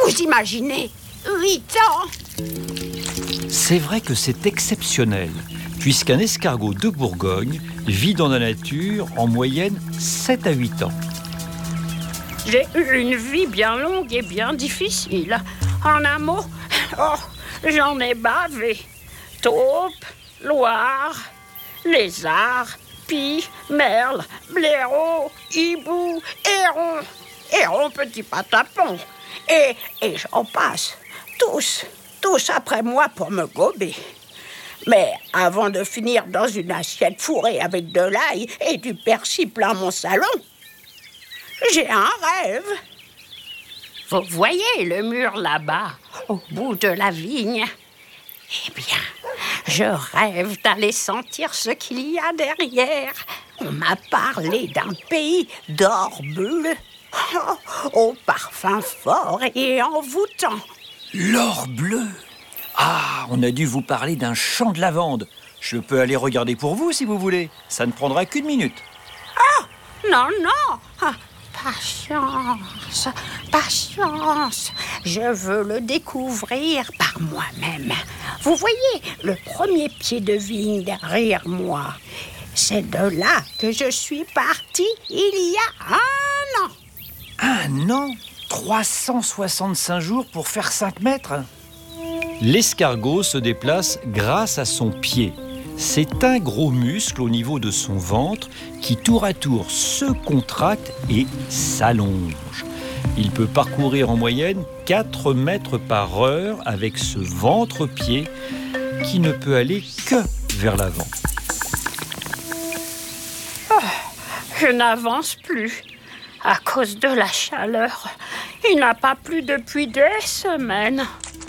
Vous imaginez, 8 ans. C'est vrai que c'est exceptionnel, puisqu'un escargot de Bourgogne vit dans la nature en moyenne 7 à 8 ans. J'ai eu une vie bien longue et bien difficile. En un mot, j'en ai bavé. Taupe, loire, lézard, pie, merle, blaireau, hibou, héron petit patapon. Et j'en passe. Tous après moi pour me gober. Mais avant de finir dans une assiette fourrée avec de l'ail et du persil plein mon salon, j'ai un rêve. Vous voyez le mur là-bas, au bout de la vigne? Eh bien, je rêve d'aller sentir ce qu'il y a derrière. On m'a parlé d'un pays d'or bleu, au parfum fort et envoûtant. L'or bleu? Ah, on a dû vous parler d'un champ de lavande. Je peux aller regarder pour vous si vous voulez. Ça ne prendra qu'une minute. Non. Patience. Je veux le découvrir par moi-même. Vous voyez le premier pied de vigne derrière moi? C'est de là que je suis partie il y a 1 an. 1 an? 365 jours pour faire 5 mètres? L'escargot se déplace grâce à son pied. C'est un gros muscle au niveau de son ventre qui tour à tour se contracte et s'allonge. Il peut parcourir en moyenne 4 mètres par heure avec ce ventre-pied qui ne peut aller que vers l'avant. Je n'avance plus à cause de la chaleur. Il n'a pas plu depuis des semaines.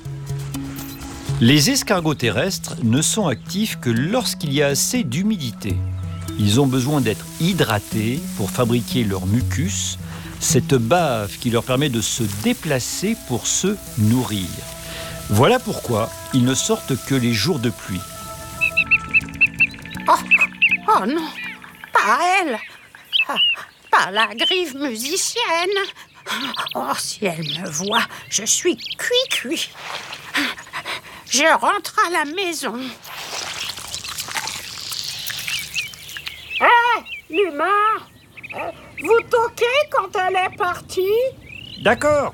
Les escargots terrestres ne sont actifs que lorsqu'il y a assez d'humidité. Ils ont besoin d'être hydratés pour fabriquer leur mucus, cette bave qui leur permet de se déplacer pour se nourrir. Voilà pourquoi ils ne sortent que les jours de pluie. Oh non, pas elle. Pas la grive musicienne. Oh, si elle me voit, je suis cuit. Je rentre à la maison. L'humain, vous toquez quand elle est partie? D'accord.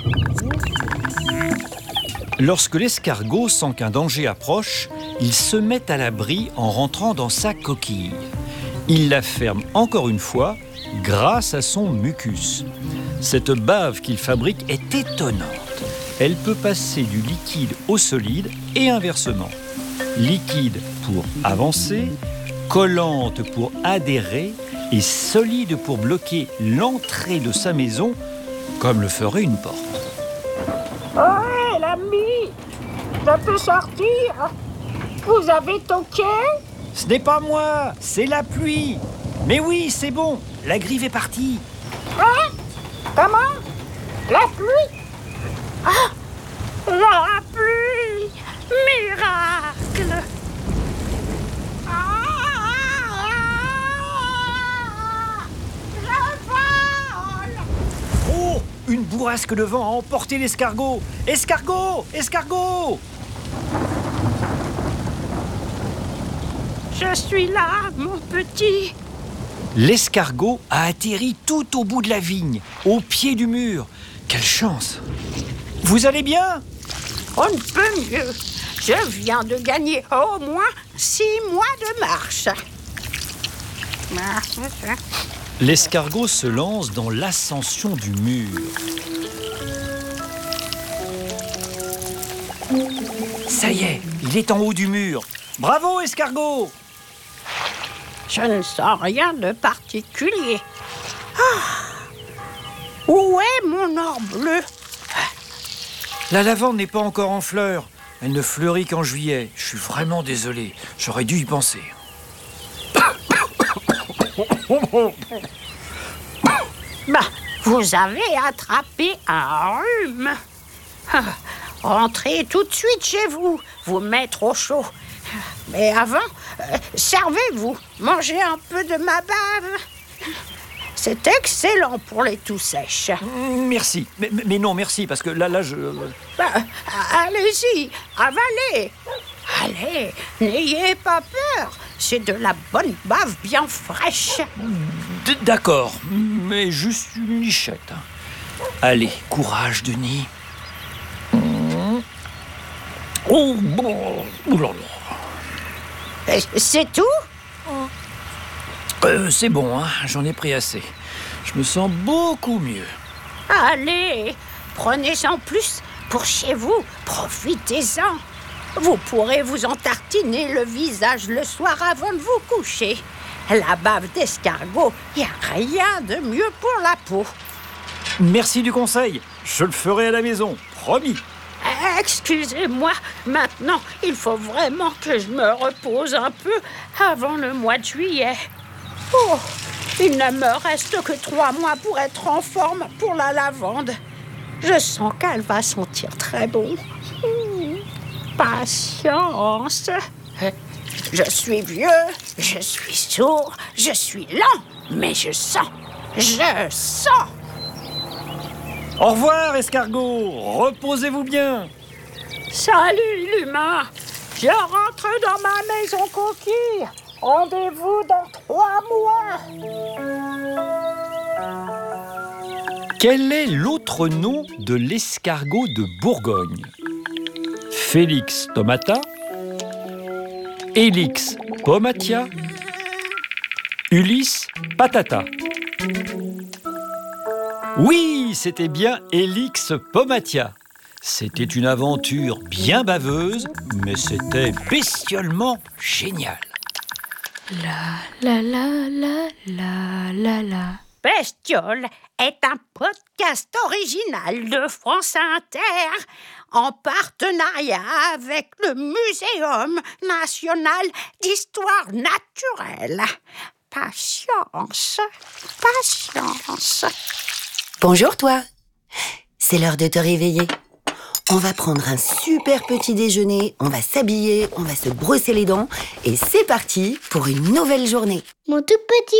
Lorsque l'escargot sent qu'un danger approche, il se met à l'abri en rentrant dans sa coquille. Il la ferme encore une fois grâce à son mucus. Cette bave qu'il fabrique est étonnante. Elle peut passer du liquide au solide et inversement. Liquide pour avancer, collante pour adhérer et solide pour bloquer l'entrée de sa maison comme le ferait une porte. Oh, l'ami, je peux sortir? Vous avez toqué? Ce n'est pas moi, c'est la pluie. Mais oui, c'est bon, la grive est partie. Hein? Comment? La pluie? Ah! La pluie! Miracle! Je vole! Oh, une bourrasque de vent a emporté l'escargot. Escargot! Escargot! Je suis là, mon petit. L'escargot a atterri tout au bout de la vigne, au pied du mur. Quelle chance! Vous allez bien? On ne peut mieux. Je viens de gagner au moins 6 mois de marche. L'escargot se lance dans l'ascension du mur. Ça y est, il est en haut du mur. Bravo, escargot! Je ne sens rien de particulier. Où est mon or bleu? La lavande n'est pas encore en fleurs. Elle ne fleurit qu'en juillet. Je suis vraiment désolé. J'aurais dû y penser. Vous avez attrapé un rhume. Rentrez tout de suite chez vous, vous mettre au chaud. Mais avant, servez-vous, mangez un peu de ma bave. C'est excellent pour les toux sèches. Merci. Mais non, merci, parce que là, je... Allez-y, avalez. Allez, n'ayez pas peur. C'est de la bonne bave bien fraîche. D'accord, mais juste une lichette. Allez, courage, Denis. Oh, là là. C'est tout? C'est bon, hein, j'en ai pris assez. Je me sens beaucoup mieux. Allez, prenez-en plus pour chez vous. Profitez-en. Vous pourrez vous entartiner le visage le soir avant de vous coucher. La bave d'escargot, il n'y a rien de mieux pour la peau. Merci du conseil. Je le ferai à la maison, promis. Excusez-moi, maintenant, il faut vraiment que je me repose un peu avant le mois de juillet. Oh, il ne me reste que 3 mois pour être en forme pour la lavande. Je sens qu'elle va sentir très bon. Patience. Je suis vieux, je suis sourd, je suis lent, mais je sens. Au revoir, escargot. Reposez-vous bien. Salut, l'humain. Je rentre dans ma maison coquille. Rendez-vous dans 3 mois. Quel est l'autre nom de l'escargot de Bourgogne? Félix tomata, Helix pomatia, Ulysse patata. Oui, c'était bien Helix pomatia. C'était une aventure bien baveuse, mais c'était bestiolement génial. La la la la la la la. Bestiole est un podcast original de France Inter en partenariat avec le Muséum national d'histoire naturelle. Patience, patience. Bonjour toi, c'est l'heure de te réveiller. On va prendre un super petit déjeuner, on va s'habiller, on va se brosser les dents et c'est parti pour une nouvelle journée. Mon tout petit